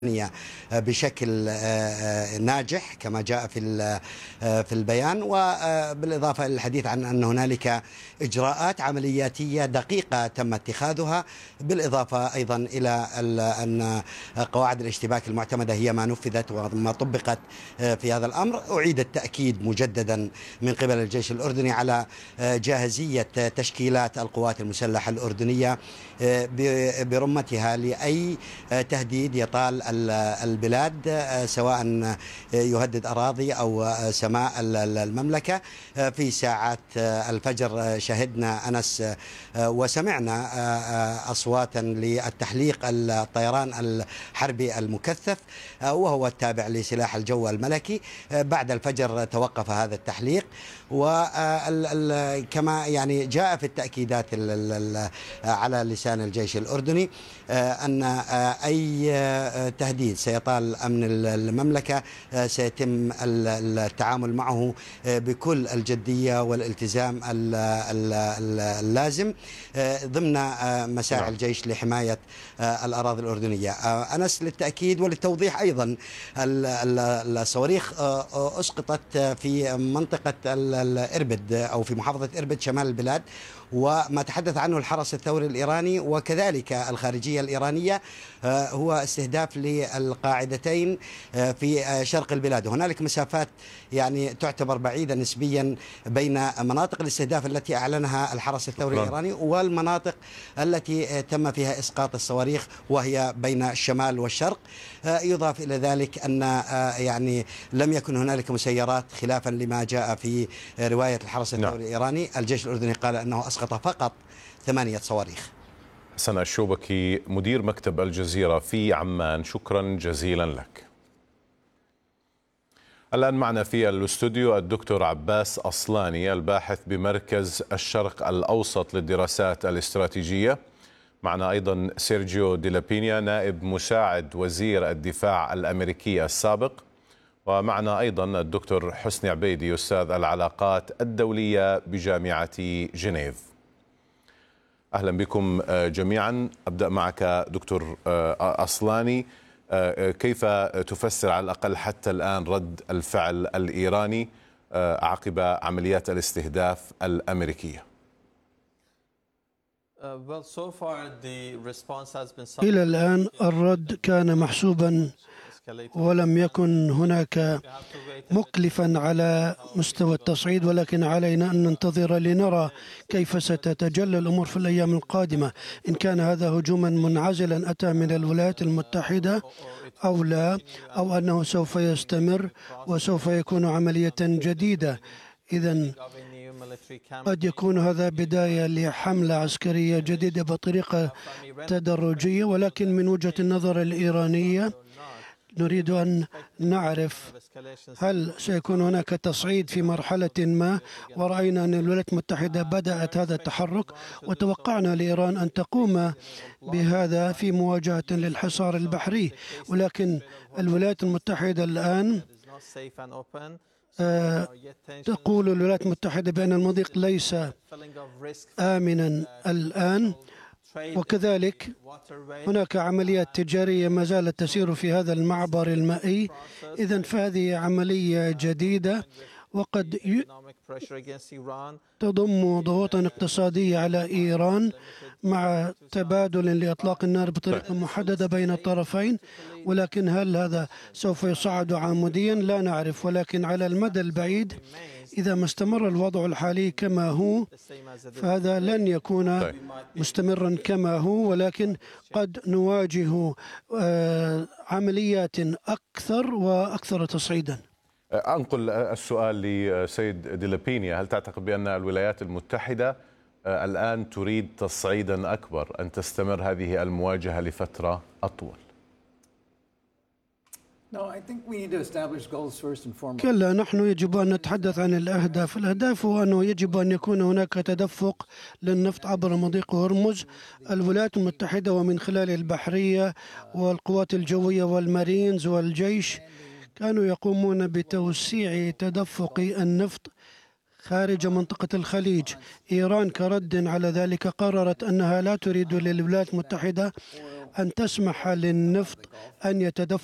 بشكل ناجح كما جاء في البيان، وبالإضافة إلى الحديث عن أن هنالك إجراءات عملياتية دقيقة تم اتخاذها، بالإضافة أيضا إلى أن قواعد الاشتباك المعتمدة هي ما نفذت وما طبقت في هذا الأمر. أعيد التأكيد مجددا من قبل الجيش الأردني على جاهزية تشكيلات القوات المسلحة الأردنية برمتها لأي تهديد يطال البلاد، سواء يهدد أراضي أو سماء المملكة. في ساعات الفجر شهدنا أنس وسمعنا أصواتا للتحليق الطيران الحربي المكثف وهو التابع لسلاح الجو الملكي. بعد الفجر توقف هذا التحليق، وكما يعني جاء في التأكيدات على لسان الجيش الأردني أن أي تهديد سيطال أمن المملكة سيتم التعامل معه بكل الجدية والالتزام اللازم ضمن مساعي الجيش لحماية الأراضي الأردنية. أنس، للتأكيد وللتوضيح أيضا، الصواريخ أسقطت في منطقة الإربد أو في محافظة إربد شمال البلاد، وما تحدث عنه الحرس الثوري الإيراني وكذلك الخارجية الإيرانية هو استهداف للقاعدتين في شرق البلاد. هنالك مسافات يعني تعتبر بعيدة نسبيا بين مناطق الاستهداف التي أعلنها الحرس الثوري الإيراني والمناطق التي تم فيها إسقاط الصواريخ، وهي بين الشمال والشرق. يضاف إلى ذلك أن يعني لم يكن هنالك مسيرات خلافا لما جاء في رواية الحرس الثوري الإيراني. الجيش الأردني قال أنه أسقط فقط 8 صواريخ. حسن الشوبكي، مدير مكتب الجزيرة في عمان، شكرا جزيلا لك. الآن معنا في الاستوديو الدكتور عباس أصلاني، الباحث بمركز الشرق الأوسط للدراسات الاستراتيجية. معنا أيضا سيرجيو ديلابينيا، نائب مساعد وزير الدفاع الأمريكي السابق. ومعنا أيضا الدكتور حسني عبيدي، أستاذ العلاقات الدولية بجامعة جنيف. أهلا بكم جميعا. أبدأ معك دكتور أصلاني، كيف تفسر على الأقل حتى الآن رد الفعل الإيراني عقب عمليات الاستهداف الأمريكية؟ إلى الآن الرد كان محسوبا ولم يكن هناك مكلفا على مستوى التصعيد، ولكن علينا أن ننتظر لنرى كيف ستتجلى الأمور في الأيام القادمة، إن كان هذا هجوما منعزلا أتى من الولايات المتحدة أو لا، أو أنه سوف يستمر وسوف يكون عملية جديدة. إذن قد يكون هذا بداية لحملة عسكرية جديدة بطريقة تدرجية، ولكن من وجهة النظر الإيرانية نريد أن نعرف هل سيكون هناك تصعيد في مرحلة ما، ورأينا أن الولايات المتحدة بدأت هذا التحرك، وتوقعنا لإيران أن تقوم بهذا في مواجهة للحصار البحري، ولكن الولايات المتحدة الآن تقول الولايات المتحدة بأن المضيق ليس آمنا الآن، وكذلك هناك عمليات تجارية ما زالت تسير في هذا المعبر المائي. إذن فهذه عملية جديدة وقد تضم ضغوطا اقتصادية على إيران مع تبادل لإطلاق النار بطريقة محددة بين الطرفين، ولكن هل هذا سوف يصعد عموديا؟ لا نعرف، ولكن على المدى البعيد إذا ما استمر الوضع الحالي كما هو فهذا لن يكون مستمرا كما هو، ولكن قد نواجه عمليات أكثر وأكثر تصعيدا. أنقل السؤال لسيد ديلابينيا، هل تعتقد بأن الولايات المتحدة الآن تريد تصعيدا أكبر، أن تستمر هذه المواجهة لفترة أطول؟ كلا، نحن يجب أن نتحدث عن الأهداف. الأهداف هو أنه يجب أن يكون هناك تدفق للنفط عبر مضيق هرمز. الولايات المتحدة ومن خلال البحرية والقوات الجوية والمارينز والجيش كانوا يقومون بتوسيع تدفق النفط خارج منطقة الخليج. إيران كرد على ذلك قررت أنها لا تريد للولايات المتحدة أن تسمح للنفط أن يتدفق